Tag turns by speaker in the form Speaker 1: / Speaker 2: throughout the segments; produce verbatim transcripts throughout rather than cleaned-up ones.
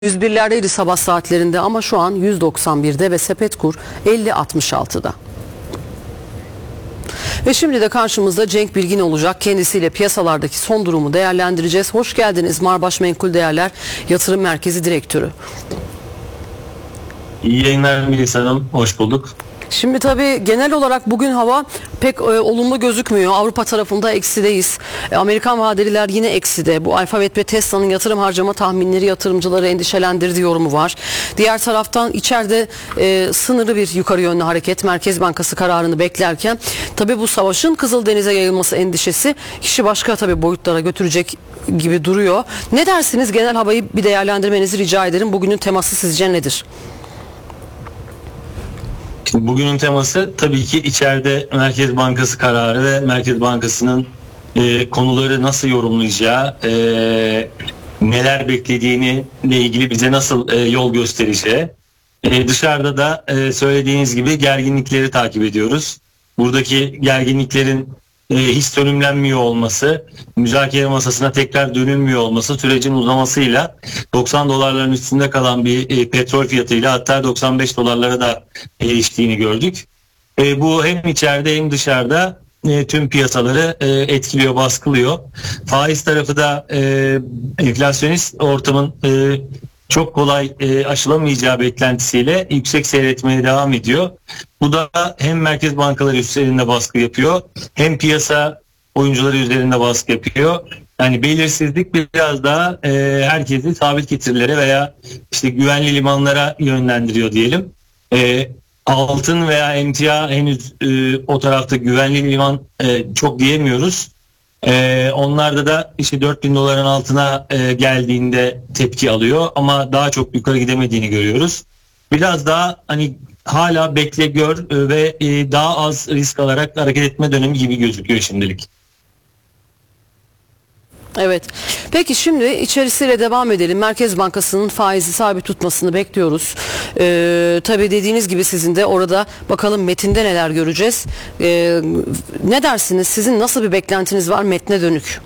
Speaker 1: yüz birlerdeydi sabah saatlerinde ama şu an yüz doksan birde ve sepet kur elli altmış altıda. Ve şimdi de karşımızda Cenk Bilgin olacak. Kendisiyle piyasalardaki son durumu değerlendireceğiz. Hoş geldiniz Marbaş Menkul Değerler Yatırım Merkezi Direktörü.
Speaker 2: İyi yayınlar Melis Hanım. Hoş bulduk.
Speaker 1: Şimdi tabii genel olarak bugün hava pek e, olumlu gözükmüyor. Avrupa tarafında eksideyiz. E, Amerikan vadeliler yine ekside. Bu Alphabet ve Tesla'nın yatırım harcama tahminleri yatırımcıları endişelendirdi yorumu var. Diğer taraftan içeride e, sınırlı bir yukarı yönlü hareket. Merkez Bankası kararını beklerken tabii bu savaşın Kızıldeniz'e yayılması endişesi kişi başka tabii boyutlara götürecek gibi duruyor. Ne dersiniz? Genel havayı bir değerlendirmenizi rica ederim. Bugünün teması sizce nedir?
Speaker 2: Bugünün teması tabii ki içeride Merkez Bankası kararı ve Merkez Bankası'nın e, konuları nasıl yorumlayacağı, e, neler beklediğini ile ilgili bize nasıl e, yol göstereceği. E, dışarıda da e, söylediğiniz gibi gerginlikleri takip ediyoruz. Buradaki gerginliklerin e, hiç sönümlenmiyor olması, müzakere masasına tekrar dönülmüyor olması, sürecin uzamasıyla doksan dolarların üstünde kalan bir e, petrol fiyatıyla hatta doksan beş dolarlara da eriştiğini gördük. E, bu hem içeride hem dışarıda e, tüm piyasaları e, etkiliyor, baskılıyor. Faiz tarafı da e, enflasyonist ortamın e, çok kolay e, aşılamayacağı beklentisiyle yüksek seyretmeye devam ediyor. Bu da hem merkez bankaları üzerinde baskı yapıyor, hem piyasa oyuncuları üzerinde baskı yapıyor. Yani belirsizlik biraz daha e, herkesi sabit getirilere veya işte güvenli limanlara yönlendiriyor diyelim. E, altın veya emtia henüz e, o tarafta güvenli liman e, çok diyemiyoruz. Ee, onlarda da işte dört bin doların altına e, geldiğinde tepki alıyor ama daha çok yukarı gidemediğini görüyoruz. Biraz daha hani hala bekle gör e, ve e, daha az risk alarak hareket etme dönemi gibi gözüküyor şimdilik.
Speaker 1: Evet. Peki şimdi içerisiyle devam edelim. Merkez Bankası'nın faizi sabit tutmasını bekliyoruz. Ee, tabii dediğiniz gibi sizin de orada bakalım metinde neler göreceğiz. Ee, ne dersiniz? Sizin nasıl bir beklentiniz var metne dönük?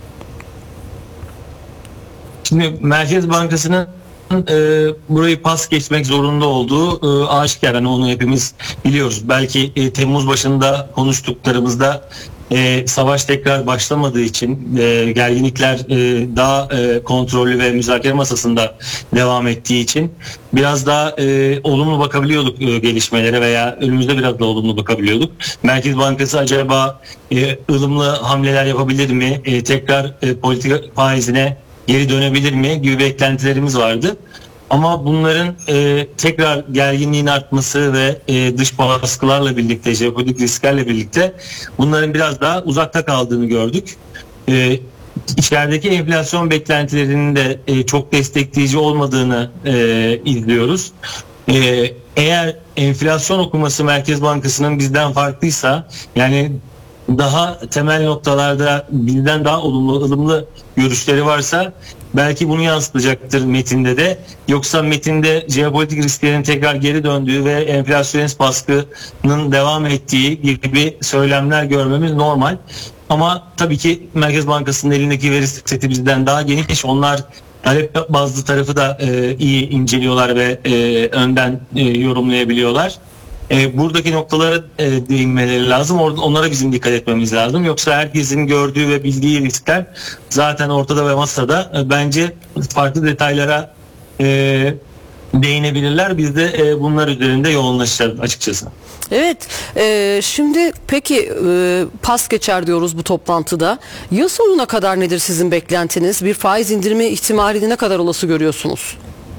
Speaker 2: Şimdi Merkez Bankası'nın e, burayı pas geçmek zorunda olduğu e, aşikar. Yani onu hepimiz biliyoruz. Belki e, Temmuz başında konuştuklarımızda E, savaş tekrar başlamadığı için e, gerginlikler e, daha e, kontrollü ve müzakere masasında devam ettiği için biraz daha e, olumlu bakabiliyorduk e, gelişmelere veya önümüzde biraz da olumlu bakabiliyorduk. Merkez Bankası acaba e, ılımlı hamleler yapabilir mi? E, tekrar e, politika faizine geri dönebilir mi gibi beklentilerimiz vardı. Ama bunların e, tekrar gerginliğin artması ve e, dış baskılarla birlikte, jeopolitik risklerle birlikte bunların biraz daha uzakta kaldığını gördük. E, içerideki enflasyon beklentilerinin de e, çok destekleyici olmadığını e, izliyoruz. E, eğer enflasyon okuması Merkez Bankası'nın bizden farklıysa, yani daha temel noktalarda bizden daha olumlu, ılımlı görüşleri varsa belki bunu yansıtacaktır metinde de. Yoksa metinde jeopolitik risklerin tekrar geri döndüğü ve enflasyonist baskının devam ettiği gibi söylemler görmemiz normal. Ama tabii ki Merkez Bankası'nın elindeki veri seti bizden daha geniş. Onlar talep bazlı tarafı da e, iyi inceliyorlar ve e, önden e, yorumlayabiliyorlar. E, buradaki noktalara e, değinmeleri lazım. Or- onlara bizim dikkat etmemiz lazım. Yoksa herkesin gördüğü ve bildiği riskler zaten ortada ve masada. E, bence farklı detaylara e, değinebilirler. Biz de e, bunlar üzerinde yoğunlaşacağız açıkçası.
Speaker 1: Evet. E, şimdi peki e, pas geçer diyoruz bu toplantıda. Yıl sonuna kadar nedir sizin beklentiniz? Bir faiz indirme ihtimalini ne kadar olası görüyorsunuz?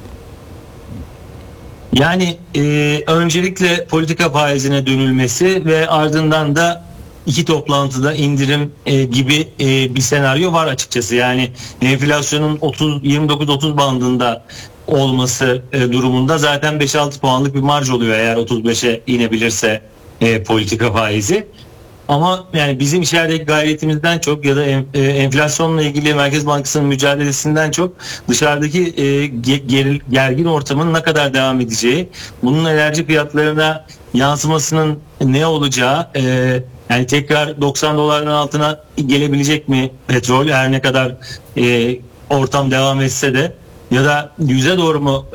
Speaker 2: Yani e, öncelikle politika faizine dönülmesi ve ardından da iki toplantıda indirim e, gibi e, bir senaryo var açıkçası. Yani enflasyonun otuz yirmi dokuz otuz bandında olması e, durumunda zaten beş altı puanlık bir marj oluyor eğer otuz beşe inebilirse e, politika faizi. Ama yani bizim içerideki gayretimizden çok ya da enflasyonla ilgili Merkez Bankası'nın mücadelesinden çok dışarıdaki e, ger, gergin ortamın ne kadar devam edeceği, bunun enerji fiyatlarına yansımasının ne olacağı, e, yani tekrar doksan doların altına gelebilecek mi petrol her ne kadar e, ortam devam etse de ya da yüze doğru mu